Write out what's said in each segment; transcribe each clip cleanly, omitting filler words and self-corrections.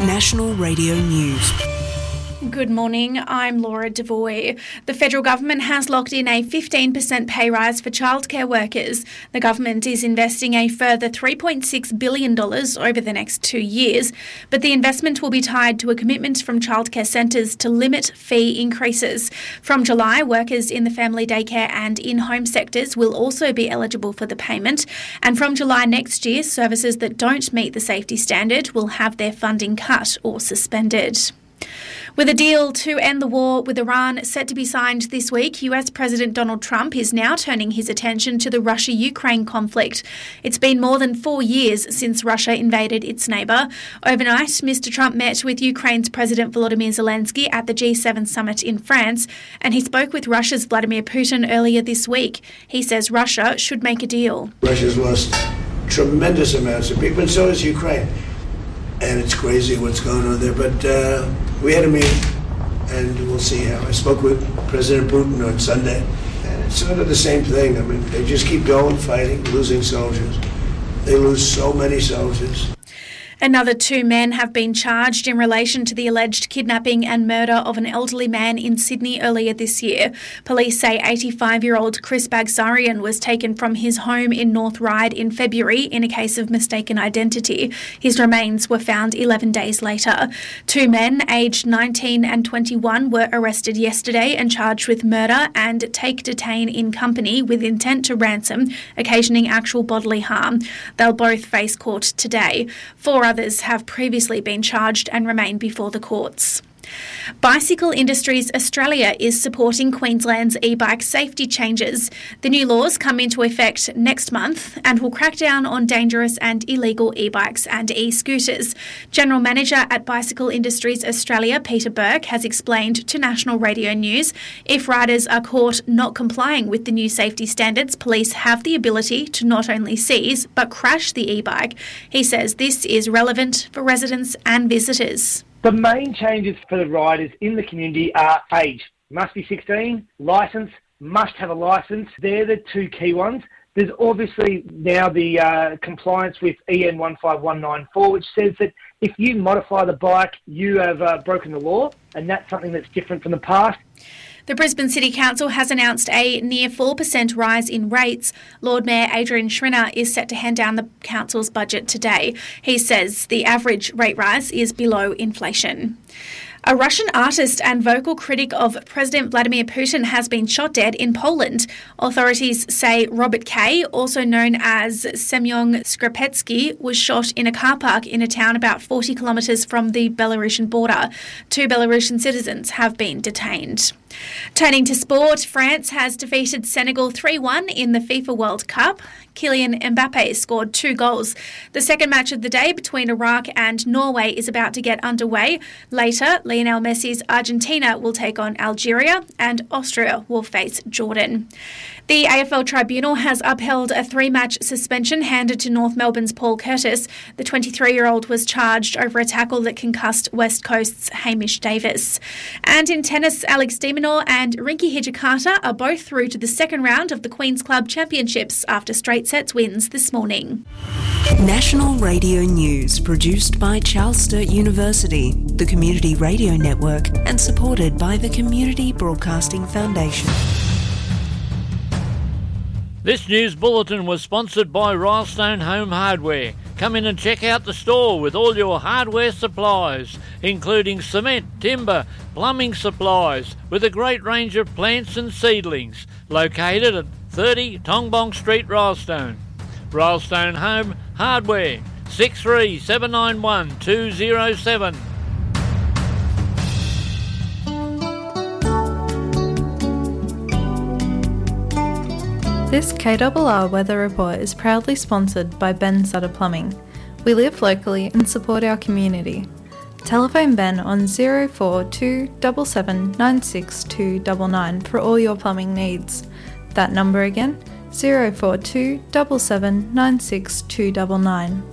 National Radio News. Good morning, I'm Laura Devoy. The federal government has locked in a 15% pay rise for childcare workers. The government is investing a further $3.6 billion over the next 2 years, but the investment will be tied to a commitment from childcare centres to limit fee increases. From July, workers in the family daycare and in-home sectors will also be eligible for the payment, and from July next year, services that don't meet the safety standard will have their funding cut or suspended. With a deal to end the war with Iran set to be signed this week, US President Donald Trump is now turning his attention to the Russia-Ukraine conflict. It's been more than 4 years since Russia invaded its neighbour. Overnight, Mr. Trump met with Ukraine's President Volodymyr Zelensky at the G7 summit in France, and he spoke with Russia's Vladimir Putin earlier this week. He says Russia should make a deal. Russia's lost tremendous amounts of people, and so has Ukraine. And it's crazy what's going on there, but we had a meeting, and we'll see how. I spoke with President Putin on Sunday, and it's sort of the same thing. I mean, they just keep going, fighting, losing soldiers. They lose so many soldiers. Another 2 men have been charged in relation to the alleged kidnapping and murder of an elderly man in Sydney earlier this year. Police say 85-year-old Chris Bagsarian was taken from his home in North Ryde in February in a case of mistaken identity. His remains were found 11 days later. 2 men, aged 19 and 21, were arrested yesterday and charged with murder and take, detain in company with intent to ransom, occasioning actual bodily harm. They'll both face court today. 4 others have previously been charged and remain before the courts. Bicycle Industries Australia is supporting Queensland's e-bike safety changes. The new laws come into effect next month and will crack down on dangerous and illegal e-bikes and e-scooters. General Manager at Bicycle Industries Australia, Peter Burke, has explained to National Radio News if riders are caught not complying with the new safety standards, police have the ability to not only seize but crash the e-bike. He says this is relevant for residents and visitors. The main changes for the riders in the community are age. Must be 16, licence, must have a licence. They're the 2 key ones. There's obviously now the compliance with EN 15194, which says that if you modify the bike, you have broken the law, and that's something that's different from the past. The Brisbane City Council has announced a near 4% rise in rates. Lord Mayor Adrian Schrinner is set to hand down the council's budget today. He says the average rate rise is below inflation. A Russian artist and vocal critic of President Vladimir Putin has been shot dead in Poland. Authorities say Robert K., also known as Semyon Skrapetsky, was shot in a car park in a town about 40 kilometres from the Belarusian border. 2 Belarusian citizens have been detained. Turning to sport, France has defeated Senegal 3-1 in the FIFA World Cup. Kylian Mbappe scored 2 goals. The second match of the day between Iraq and Norway is about to get underway. Later, Lionel Messi's Argentina will take on Algeria and Austria will face Jordan. The AFL Tribunal has upheld a 3-match suspension handed to North Melbourne's Paul Curtis. The 23-year-old was charged over a tackle that concussed West Coast's Hamish Davis. And in tennis, Alex de Minaur and Rinky Hijikata are both through to the second round of the Queen's Club Championships after straight sets wins this morning. National Radio News, produced by Charles Sturt University, the Community Radio Network, and supported by the Community Broadcasting Foundation. This news bulletin was sponsored by Rylestone Home Hardware. Come in and check out the store with all your hardware supplies, including cement, timber, plumbing supplies, with a great range of plants and seedlings. Located at 30 Tongbong Street, Rylestone. Rylestone Home Hardware, 63791 207. This KRR Weather Report is proudly sponsored by Ben Sutter Plumbing. We live locally and support our community. Telephone Ben on 042 77 962 99 for all your plumbing needs. That number again, 042 77 962 99.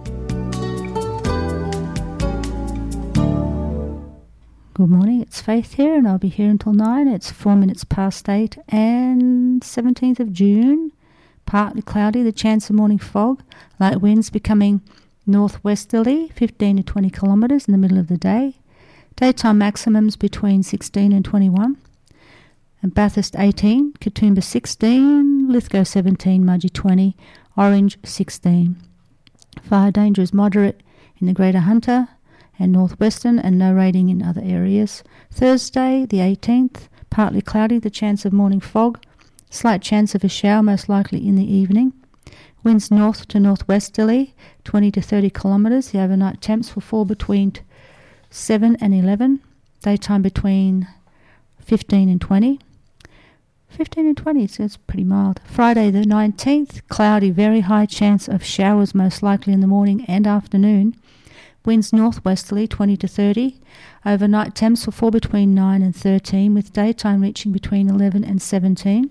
Good morning, it's Faith here and I'll be here until 9. It's 4 minutes past 8 and 17th of June. Partly cloudy, the chance of morning fog. Light winds becoming Northwesterly, 15 to 20 kilometres in the middle of the day. Daytime maximums between 16 and 21. And Bathurst 18, Katoomba 16, Lithgow 17, Mudgee 20, Orange 16. Fire danger is moderate in the Greater Hunter and Northwestern and no rating in other areas. Thursday the 18th, partly cloudy, the chance of morning fog, slight chance of a shower most likely in the evening. Winds north to northwesterly, 20 to 30 kilometres. The overnight temps will fall between 7 and 11. Daytime between 15 and 20. 15 and 20, so it's pretty mild. Friday the 19th, cloudy, very high chance of showers most likely in the morning and afternoon. Winds northwesterly, 20 to 30. Overnight temps will fall between 9 and 13, with daytime reaching between 11 and 17.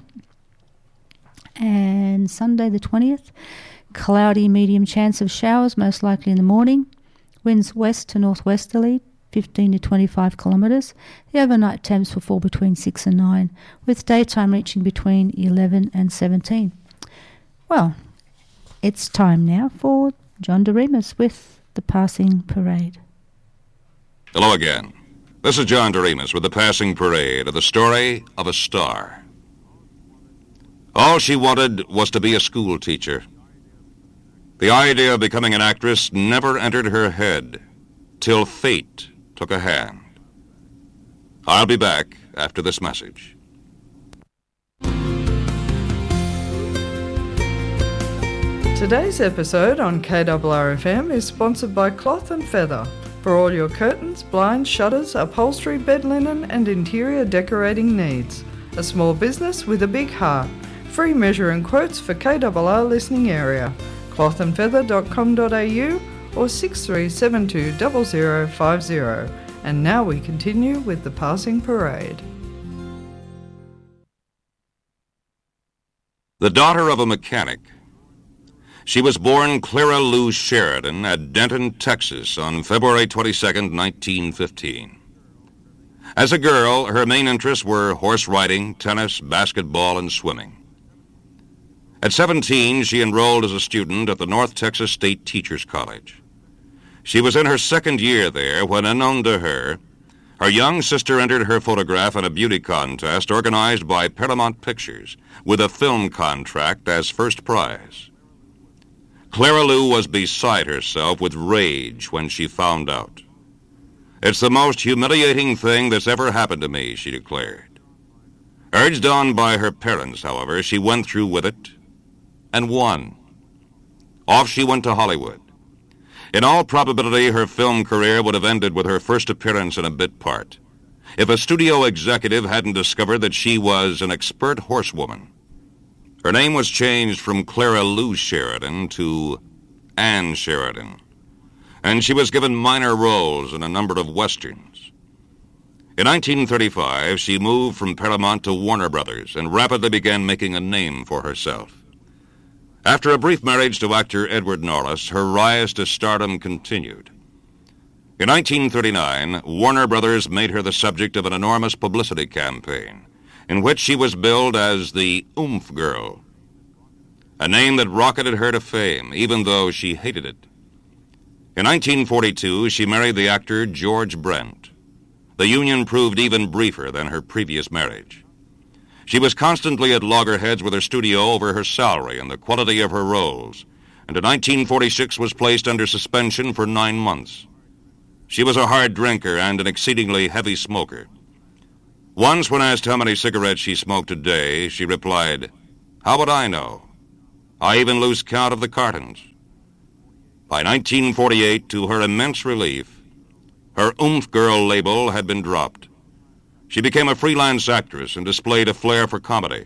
And Sunday the 20th, cloudy, medium chance of showers most likely in the morning. Winds west to northwesterly, 15 to 25 kilometres. The overnight temps will fall between 6 and 9, with daytime reaching between 11 and 17. Well, it's time now for John Doremus with the Passing Parade. Hello again. This is John Doremus with the Passing Parade of the story of a star. All she wanted was to be a school teacher. The idea of becoming an actress never entered her head till fate took a hand. I'll be back after this message. Today's episode on KRRFM is sponsored by Cloth & Feather for all your curtains, blinds, shutters, upholstery, bed linen and interior decorating needs. A small business with a big heart. Free measure and quotes for KRR listening area. clothandfeather.com.au or 6372 0050. And now we continue with the Passing Parade. The daughter of a mechanic. She was born Clara Lou Sheridan at Denton, Texas on February 22, 1915. As a girl, her main interests were horse riding, tennis, basketball, and swimming. At 17, she enrolled as a student at the North Texas State Teachers College. She was in her second year there when, unknown to her, her young sister entered her photograph in a beauty contest organized by Paramount Pictures with a film contract as first prize. Clara Lou was beside herself with rage when she found out. "It's the most humiliating thing that's ever happened to me," she declared. Urged on by her parents, however, she went through with it and won. Off she went to Hollywood. In all probability, her film career would have ended with her first appearance in a bit part, if a studio executive hadn't discovered that she was an expert horsewoman. Her name was changed from Clara Lou Sheridan to Anne Sheridan, and she was given minor roles in a number of westerns. In 1935, she moved from Paramount to Warner Brothers and rapidly began making a name for herself. After a brief marriage to actor Edward Norris, her rise to stardom continued. In 1939, Warner Brothers made her the subject of an enormous publicity campaign, in which she was billed as the Oomph Girl, a name that rocketed her to fame, even though she hated it. In 1942, she married the actor George Brent. The union proved even briefer than her previous marriage. She was constantly at loggerheads with her studio over her salary and the quality of her roles, and in 1946 was placed under suspension for 9 months. She was a hard drinker and an exceedingly heavy smoker. Once, when asked how many cigarettes she smoked a day, she replied, "How would I know? I even lose count of the cartons." By 1948, to her immense relief, her Oomph Girl label had been dropped. She became a freelance actress and displayed a flair for comedy.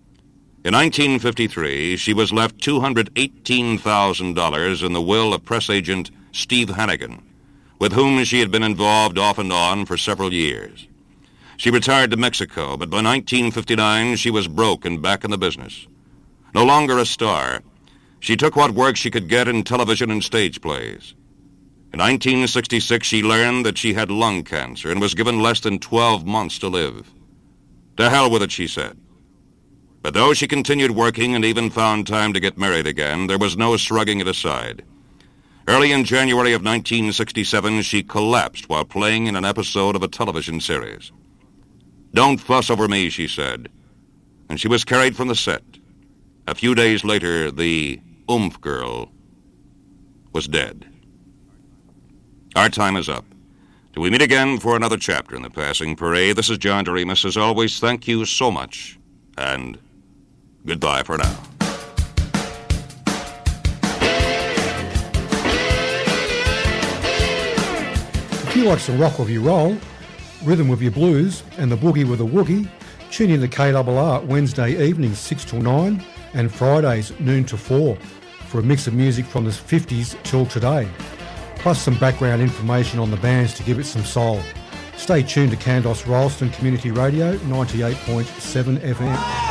In 1953, she was left $218,000 in the will of press agent Steve Hannigan, with whom she had been involved off and on for several years. She retired to Mexico, but by 1959 she was broke and back in the business. No longer a star, she took what work she could get in television and stage plays. In 1966 she learned that she had lung cancer and was given less than 12 months to live. To hell with it, she said. But though she continued working and even found time to get married again, there was no shrugging it aside. Early in January of 1967, she collapsed while playing in an episode of a television series. "Don't fuss over me," she said, and she was carried from the set. A few days later, the Oomph Girl was dead. Our time is up. Till we meet again for another chapter in the Passing Parade, this is John Doremus. As always, thank you so much, and goodbye for now. If you like some rock with your roll, rhythm with your blues, and the boogie with a woogie, tune in to KRR Wednesday evenings 6 till 9 and Fridays noon to 4 for a mix of music from the 50s till today, plus some background information on the bands to give it some soul. Stay tuned to Kandos Rolleston Community Radio 98.7 FM.